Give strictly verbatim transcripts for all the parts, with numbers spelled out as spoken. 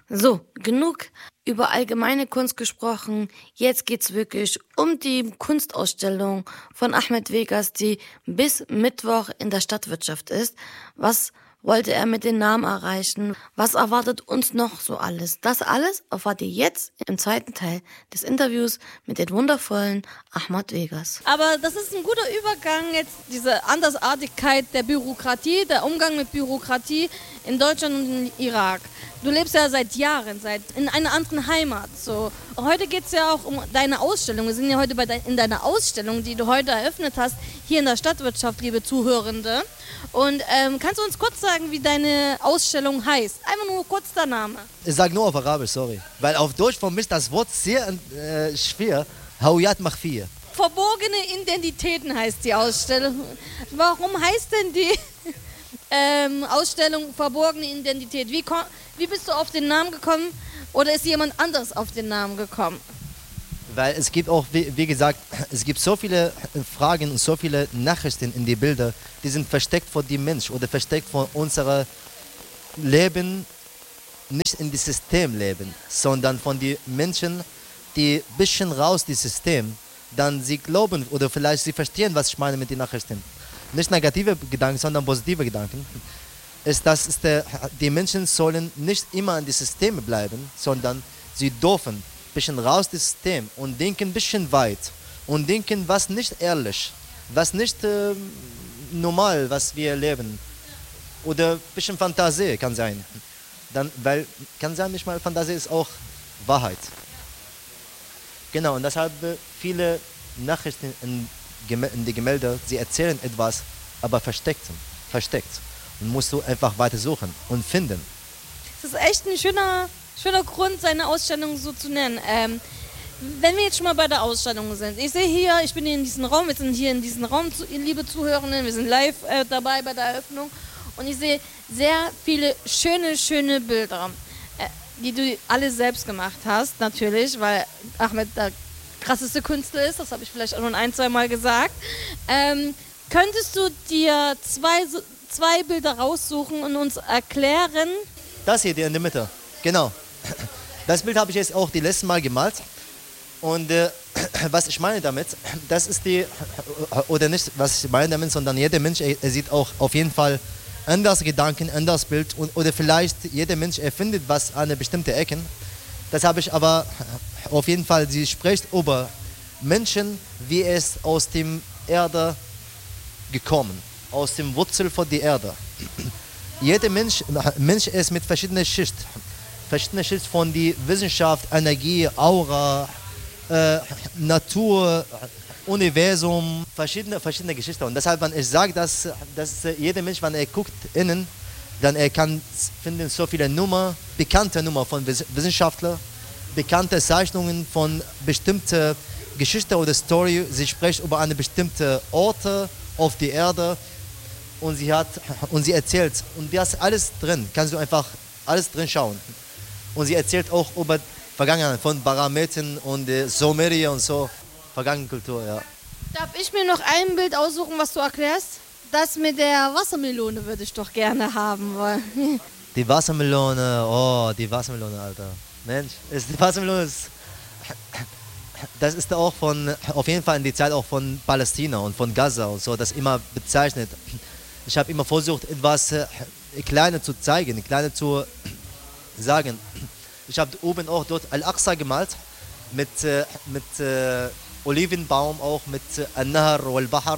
So, genug über allgemeine Kunst gesprochen. Jetzt geht's wirklich um die Kunstausstellung von Ahmed Vegas, die bis Mittwoch in der Stadtwirtschaft ist. Was wollte er mit den Namen erreichen? Was erwartet uns noch so alles? Das alles erfahrt ihr jetzt im zweiten Teil des Interviews mit dem wundervollen Ahmed Vegas. Aber das ist ein guter Übergang, jetzt diese Andersartigkeit der Bürokratie, der Umgang mit Bürokratie in Deutschland und im Irak. Du lebst ja seit Jahren, seit in einer anderen Heimat. So. Heute geht es ja auch um deine Ausstellung. Wir sind ja heute bei de- in deiner Ausstellung, die du heute eröffnet hast, hier in der Stadtwirtschaft, liebe Zuhörende. Und ähm, kannst du uns kurz sagen, wie deine Ausstellung heißt? Einfach nur kurz der Name. Ich sage nur auf Arabisch, sorry. Weil auf Deutsch für mich das Wort sehr äh, schwer. Hawiyat Makhfiya. Verborgene Identitäten heißt die Ausstellung. Warum heißt denn die ähm, Ausstellung Verborgene Identität? Wie, ko- wie bist du auf den Namen gekommen oder ist jemand anders auf den Namen gekommen? Weil es gibt auch, wie, wie gesagt, es gibt so viele Fragen und so viele Nachrichten in die Bilder, die sind versteckt vor dem Mensch oder versteckt vor unserem Leben, nicht in das System leben, sondern von den Menschen, die ein bisschen raus das System, dann sie glauben oder vielleicht sie verstehen, was ich meine mit den Nachrichten. Nicht negative Gedanken, sondern positive Gedanken. Ist, dass ist der, die Menschen sollen nicht immer in die Systeme bleiben, sondern sie dürfen ein bisschen raus das System und denken ein bisschen weit und denken, was nicht ehrlich, was nicht äh, normal, was wir leben. Oder ein bisschen Fantasie kann sein. Dann, weil, kann sein, manchmal Fantasie ist auch Wahrheit. Genau, und deshalb viele Nachrichten in, in die Gemälde, sie erzählen etwas, aber versteckt, versteckt. Und musst du einfach weiter suchen und finden. Das ist echt ein schöner, schöner Grund, seine Ausstellung so zu nennen. Ähm, wenn wir jetzt schon mal bei der Ausstellung sind. Ich sehe hier, ich bin hier in diesem Raum, wir sind hier in diesem Raum, liebe Zuhörenden, wir sind live äh, dabei bei der Eröffnung. Und ich sehe sehr viele schöne, schöne Bilder, äh, die du alle selbst gemacht hast, natürlich, weil Ahmed der krasseste Künstler ist, das habe ich vielleicht auch schon ein, zwei Mal gesagt. Ähm, könntest du dir zwei, zwei Bilder raussuchen und uns erklären? Das hier, der in der Mitte, genau. Das Bild habe ich jetzt auch die letzten Mal gemalt. Und äh, was ich meine damit, das ist die, oder nicht was ich meine damit, sondern jeder Mensch, er, er sieht auch auf jeden Fall anders Gedanken, anders Bild und, oder vielleicht jeder Mensch erfindet was an eine bestimmte Ecke. Das habe ich aber auf jeden Fall, sie spricht über Menschen, wie es aus dem Erde gekommen, aus dem Wurzel von der Erde. Jeder Mensch, Mensch ist mit verschiedenen Schichten, verschiedene Schichten von der Wissenschaft, Energie, Aura, äh, Natur, Universum, verschiedene, verschiedene Geschichten. Und deshalb, wenn ich sage, dass, dass jeder Mensch, wenn er guckt innen, dann er kann finden so viele Nummer, bekannte Nummer von Wissenschaftlern, bekannte Zeichnungen von bestimmten Geschichte oder Story. Sie spricht über eine bestimmte Orte auf der Erde und sie hat und sie erzählt und das ist alles drin. Kannst du einfach alles drin schauen. Und sie erzählt auch über Vergangenheit von Barameten und äh, Sumeria und so. Vergangene Kultur, ja. Darf ich mir noch ein Bild aussuchen, was du erklärst? Das mit der Wassermelone würde ich doch gerne haben wollen. Die Wassermelone, oh, die Wassermelone, Alter. Mensch, ist, die Wassermelone ist, das ist auch von, auf jeden Fall in die Zeit auch von Palästina und von Gaza und so, das immer bezeichnet. Ich habe immer versucht, etwas äh, Kleines zu zeigen, Kleines zu sagen. Ich habe oben auch dort Al-Aqsa gemalt, mit, äh, mit äh, Olivenbaum, auch mit äh, An-Nahar wal-Bahar.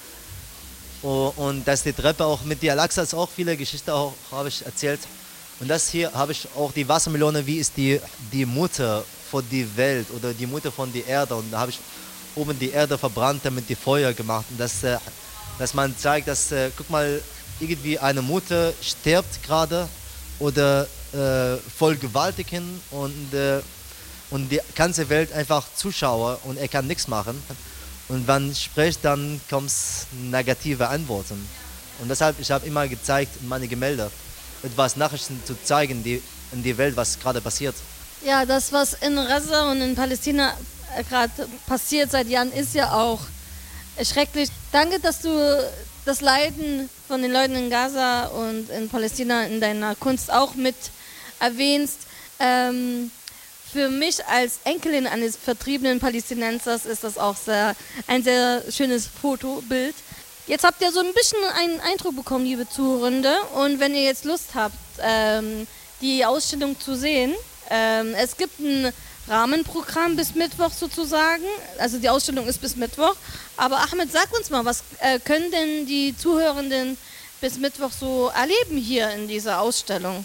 Und dass die Treppe auch mit der Al-Aqsa ist auch viele Geschichten auch habe ich erzählt. Und das hier habe ich auch die Wassermelone, wie ist die, die Mutter von der Welt oder die Mutter von der Erde. Und da habe ich oben die Erde verbrannt, damit die Feuer gemacht. Und das, äh, dass man zeigt, dass, äh, guck mal, irgendwie eine Mutter stirbt gerade oder äh, voll gewaltigen und, äh, und die ganze Welt einfach Zuschauer und er kann nichts machen. Und wenn spricht, dann kommen negative Antworten. Und deshalb, ich habe immer gezeigt in meine Gemälde, etwas Nachrichten zu zeigen, die in die Welt, was gerade passiert. Ja, das, was in Gaza und in Palästina gerade passiert seit Jahren, ist ja auch schrecklich. Danke, dass du das Leiden von den Leuten in Gaza und in Palästina in deiner Kunst auch mit erwähnst. Ähm, für mich als Enkelin eines vertriebenen Palästinensers ist das auch sehr, ein sehr schönes Fotobild. Jetzt habt ihr so ein bisschen einen Eindruck bekommen, liebe Zuhörende. Und wenn ihr jetzt Lust habt, ähm, die Ausstellung zu sehen, ähm, es gibt ein Rahmenprogramm bis Mittwoch sozusagen. Also die Ausstellung ist bis Mittwoch. Aber Ahmed, sag uns mal, was äh, können denn die Zuhörenden bis Mittwoch so erleben hier in dieser Ausstellung?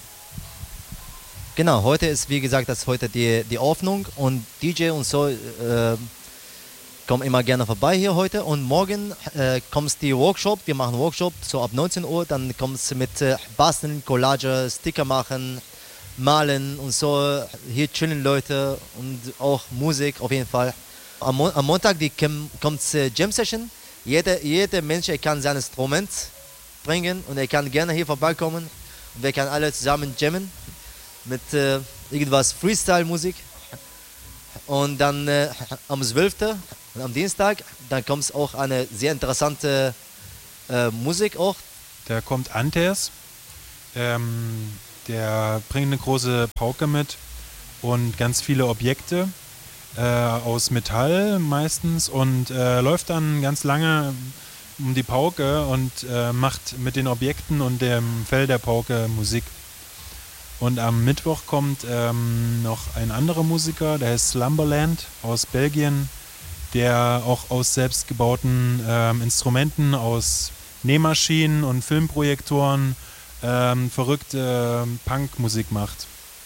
Genau, heute ist, wie gesagt, das ist heute die, die Öffnung und D J und so äh, kommen immer gerne vorbei hier heute. Und morgen äh, kommt die Workshop, wir machen Workshop, so ab neunzehn Uhr, dann kommt es mit äh, Basteln, Collage, Sticker machen, Malen und so. Hier chillen Leute und auch Musik auf jeden Fall. Am, Mo- am Montag die kom- kommt äh, Jam Session. Jeder, jeder Mensch er kann sein Instrument bringen und er kann gerne hier vorbeikommen. Und wir können alle zusammen jammen mit äh, irgendwas Freestyle-Musik. Und dann äh, am zwölften und am Dienstag, dann kommt auch eine sehr interessante äh, Musik auch. Da kommt Antes, ähm, der bringt eine große Pauke mit und ganz viele Objekte äh, aus Metall meistens und äh, läuft dann ganz lange um die Pauke und äh, macht mit den Objekten und dem Fell der Pauke Musik. Und am Mittwoch kommt ähm, noch ein anderer Musiker, der heißt Slumberland aus Belgien, der auch aus selbstgebauten ähm, Instrumenten, aus Nähmaschinen und Filmprojektoren ähm, verrückte ähm, Punkmusik macht.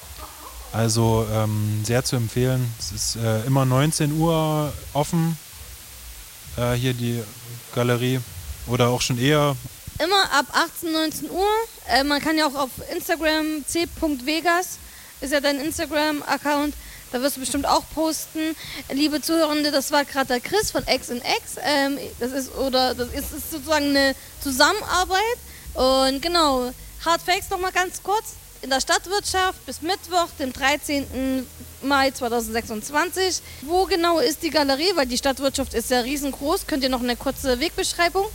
Also ähm, sehr zu empfehlen. Es ist äh, immer neunzehn Uhr offen, äh, hier die Galerie, oder auch schon eher. Immer ab achtzehn, neunzehn Uhr. Äh, man kann ja auch auf Instagram c punkt vegas, ist ja dein Instagram-Account, da wirst du bestimmt auch posten. Liebe Zuhörende, das war gerade der Chris von X and X. Ähm, das ist oder das ist, ist sozusagen eine Zusammenarbeit. Und genau, Hard Facts nochmal ganz kurz. In der Stadtwirtschaft bis Mittwoch, dem dreizehnten Mai zweitausendsechsundzwanzig. Wo genau ist die Galerie? Weil die Stadtwirtschaft ist ja riesengroß. Könnt ihr noch eine kurze Wegbeschreibung?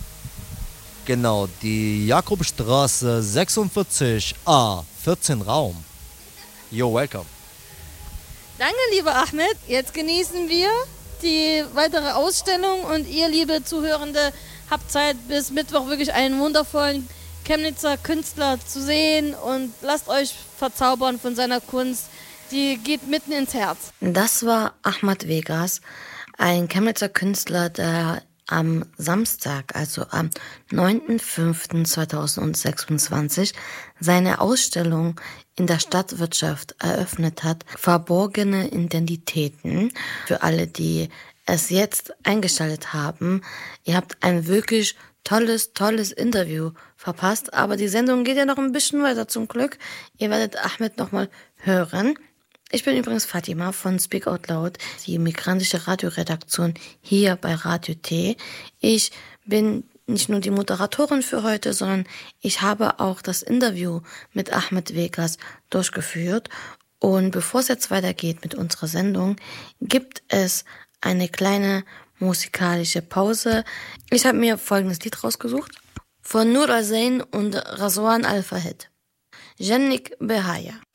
Genau, die Jakobstraße sechsundvierzig A, vierzehn Raum. You're welcome. Danke, lieber Ahmed. Jetzt genießen wir die weitere Ausstellung und ihr, liebe Zuhörende, habt Zeit bis Mittwoch wirklich einen wundervollen Chemnitzer Künstler zu sehen und lasst euch verzaubern von seiner Kunst. Die geht mitten ins Herz. Das war Ahmed Vegas, ein Chemnitzer Künstler, der am Samstag, also am neunten fünften zweitausendsechsundzwanzig, seine Ausstellung in der Stadtwirtschaft eröffnet hat. Verborgene Identitäten. Für alle, die es jetzt eingeschaltet haben, ihr habt ein wirklich tolles, tolles Interview verpasst, aber die Sendung geht ja noch ein bisschen weiter zum Glück. Ihr werdet Ahmed nochmal hören. Ich bin übrigens Fatima von Speak Out Loud, die migrantische Radioredaktion hier bei Radio T. Ich bin nicht nur die Moderatorin für heute, sondern ich habe auch das Interview mit Ahmed Vegas durchgeführt. Und bevor es jetzt weitergeht mit unserer Sendung, gibt es eine kleine musikalische Pause. Ich habe mir folgendes Lied rausgesucht von Nur Al-Zain und Razwan Al-Fahid. Jannik Behaya.